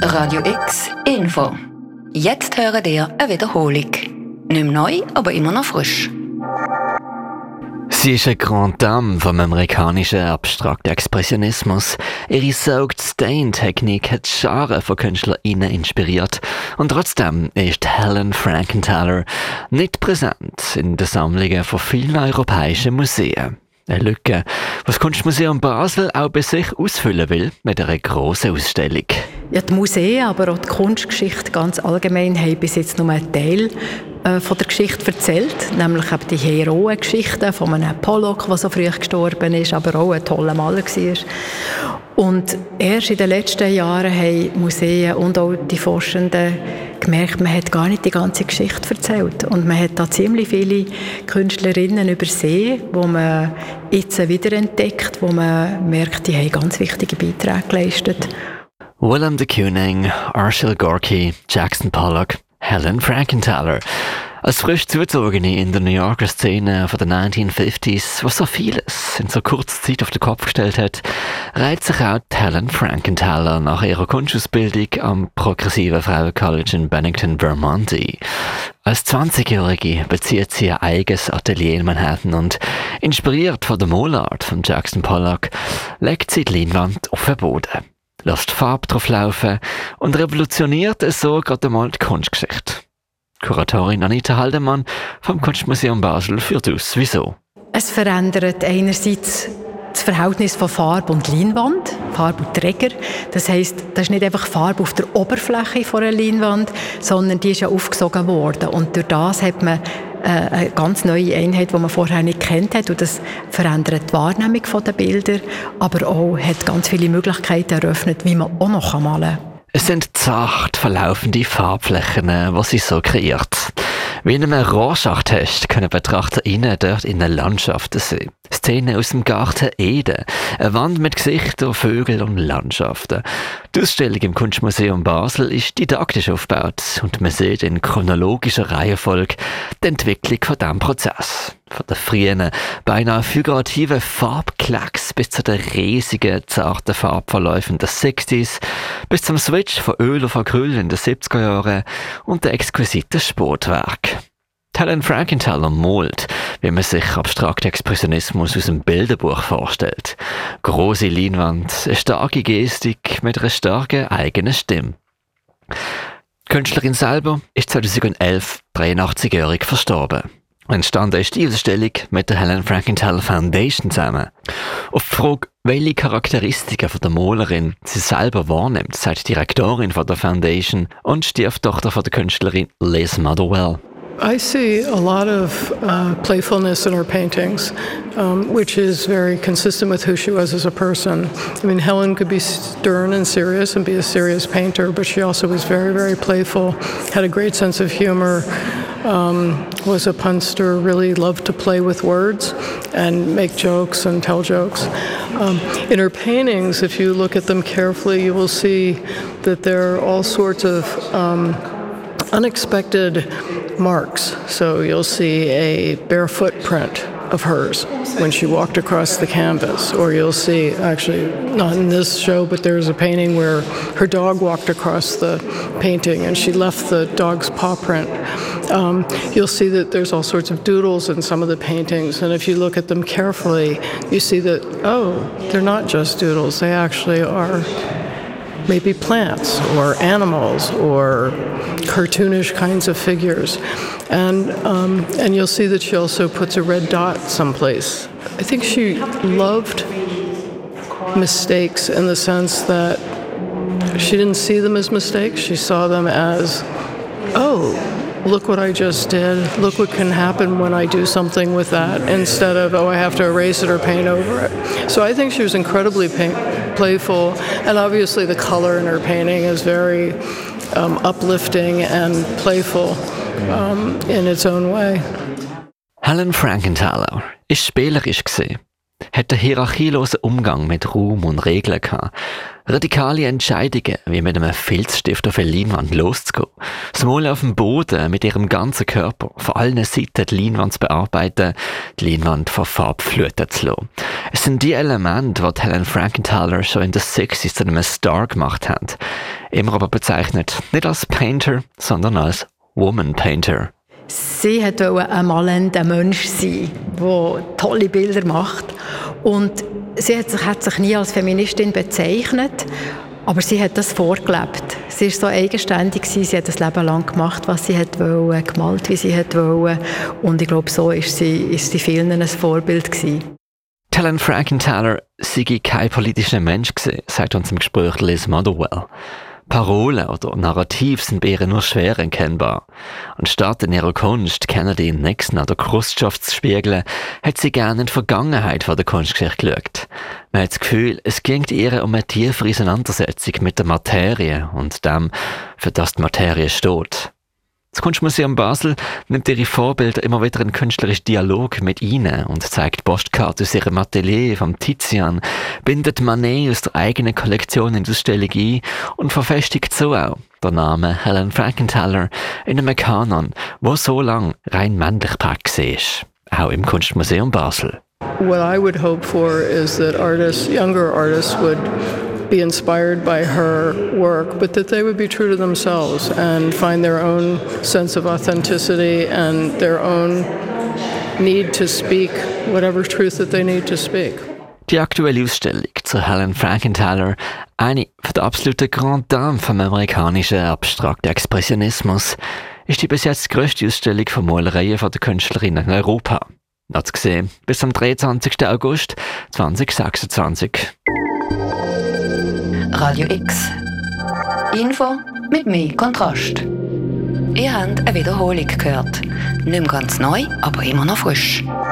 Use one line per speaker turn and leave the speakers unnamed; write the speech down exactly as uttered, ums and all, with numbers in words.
Radio X Info. Jetzt hören ihr eine Wiederholung. Nicht mehr neu, aber immer noch frisch.
Sie ist eine Grande Dame vom amerikanischen abstrakten Expressionismus. Ihre Soaked-Stain-Technik hat Scharen von KünstlerInnen inspiriert. Und trotzdem ist Helen Frankenthaler nicht präsent in den Sammlungen von vielen europäischen Museen. Eine Lücke, die das Kunstmuseum Basel auch bei sich ausfüllen will mit einer grossen Ausstellung.
Ja, die Museen, aber auch die Kunstgeschichte ganz allgemein haben bis jetzt nur einen Teil äh, von der Geschichte erzählt, nämlich eben die Heroengeschichte von einem Pollock, der so früh gestorben ist, aber auch ein toller Maler war. Und erst in den letzten Jahren haben Museen und auch die Forschenden gemerkt, man hat gar nicht die ganze Geschichte erzählt. Und man hat da ziemlich viele Künstlerinnen übersehen, die man jetzt wiederentdeckt, wo man merkt, die haben ganz wichtige Beiträge geleistet.
Willem de Kooning, Arshile Gorky, Jackson Pollock, Helen Frankenthaler. Als frisch Zuzogene in der New Yorker Szene von den neunzehnhundertfünfziger, was so vieles in so kurzer Zeit auf den Kopf gestellt hat, reiht sich auch Helen Frankenthaler nach ihrer Kunstausbildung am progressiven Frauencollege in Bennington, Vermont ein. Als zwanzigjährige bezieht sie ein eigenes Atelier in Manhattan und, inspiriert von der Malart von Jackson Pollock, legt sie die Leinwand auf den Boden, lässt Farbe drauf laufen und revolutioniert so gerade einmal die Kunstgeschichte. Kuratorin Anita Haldemann vom Kunstmuseum Basel führt aus, wieso.
Es verändert einerseits das Verhältnis von Farbe und Leinwand, Farbe und Träger. Das heisst, das ist nicht einfach Farbe auf der Oberfläche von einer Leinwand, sondern die ist ja aufgesogen worden. Und durch das hat man eine ganz neue Einheit, die man vorher nicht kennt hat. Und das verändert die Wahrnehmung der Bilder, aber auch hat ganz viele Möglichkeiten eröffnet, wie man auch noch malen kann.
Es sind zart verlaufende Farbflächen, die sie so kreiert. Wie in einem Rorschach-Test können BetrachterInnen dort in den Landschaften sehen. Szenen aus dem Garten Eden, eine Wand mit Gesichtern, Vögeln und Landschaften. Die Ausstellung im Kunstmuseum Basel ist didaktisch aufgebaut und man sieht in chronologischer Reihenfolge die Entwicklung von diesem Prozess. Von den frühen, beinahe figurativen Farbklecks bis zu den riesigen, zarten Farbverläufen der sechziger bis zum Switch von Öl auf Acryl in den siebziger Jahren und den exquisiten Sportwerk. Helen Frankenthaler malt, wie man sich abstrakten Expressionismus aus dem Bilderbuch vorstellt. Grosse Leinwand, eine starke Gestik mit einer starken eigenen Stimme. Die Künstlerin selber ist zweitausendelf dreiundachtzigjährig verstorben. Entstanden ist die Ausstellung mit der Helen Frankenthaler Foundation zusammen. Auf die Frage, welche Charakteristiken von der Malerin sie selber wahrnimmt, sagt die Direktorin von der Foundation und Stieftochter von der Künstlerin Liz Motherwell.
I see a lot of uh, playfulness in her paintings, um, which is very consistent with who she was as a person. I mean, Helen could be stern and serious and be a serious painter, but she also was very, very playful, had a great sense of humor, um, was a punster, really loved to play with words and make jokes and tell jokes. Um, in her paintings, if you look at them carefully, you will see that there are all sorts of um, unexpected marks. So you'll see a bare footprint of hers when she walked across the canvas, or you'll see, actually not in this show, but there's a painting where her dog walked across the painting and she left the dog's paw print. Um, you'll see that there's all sorts of doodles in some of the paintings, and if you look at them carefully, you see that, oh, they're not just doodles, they actually are maybe plants or animals or cartoonish kinds of figures. And um, and you'll see that she also puts a red dot someplace. I think she loved mistakes in the sense that she didn't see them as mistakes. She saw them as, oh, look what I just did. Look what can happen when I do something with that, instead of, oh, I have to erase it or paint over it. So I think she was incredibly paint- playful, and obviously the color in her painting is very um, uplifting and playful um, in its own way.
Helen Frankenthaler ist spielerisch gewesen, hat einen hierarchielosen Umgang mit Raum und Regeln gehabt, radikale Entscheidungen, wie mit einem Filzstift auf eine Leinwand loszugehen, das Malen auf dem Boden mit ihrem ganzen Körper, von allen Seiten die Leinwand zu bearbeiten, die Leinwand von Farbe fluten zu lassen. Es sind die Elemente, die Helen Frankenthaler schon in den sechziger zu einem Star gemacht haben. Immer aber bezeichnet nicht als Painter, sondern als Woman Painter.
Sie wollte ein malender Mensch sein, der tolle Bilder macht. Und sie hat sich, hat sich nie als Feministin bezeichnet, aber sie hat das vorgelebt. Sie war so eigenständig, sie hat das Leben lang gemacht, was sie wollte, gemalt, wie sie wollte. Und ich glaube, so war sie, ist sie vielen ein Vorbild gewesen.
Helen Frankenthaler sei kein politischer Mensch gewesen, sagt uns im Gespräch Liz Motherwell. Parolen oder Narrativ sind bei ihr nur schwer erkennbar. Anstatt in ihrer Kunst Kennedy in Nixon oder Khrushchev zu spiegeln, hat sie gerne in die Vergangenheit von der Kunstgeschichte geschaut. Man hat das Gefühl, es ging ihr um eine tiefere Auseinandersetzung mit der Materie und dem, für das die Materie steht. Das Kunstmuseum Basel nimmt ihre Vorbilder immer wieder in künstlerischen Dialog mit ihnen und zeigt Postkarten aus ihrem Atelier vom Tizian, bindet Manet aus der eigenen Kollektion in die Ausstellung ein und verfestigt so auch der Name Helen Frankenthaler in einem Kanon, wo so lang rein männlich geprägt war, auch im Kunstmuseum Basel.
What I would hope for is that artists, younger artists would be inspired by her work, but that they would be true to themselves and find their own sense of authenticity and their own need to speak whatever truth that they need to speak.
Die aktuelle Ausstellung zu Helen Frankenthaler, eine von der absoluten Grande Dame vom amerikanischen abstrakten Expressionismus, ist die bis jetzt grösste Ausstellung von Malereien von der Künstlerin in Europa. Noch zu sehen bis am dreiundzwanzigsten August zweitausendsechsundzwanzig.
Radio X. Info mit mehr Kontrast. Ihr habt eine Wiederholung gehört. Nicht mehr ganz neu, aber immer noch frisch.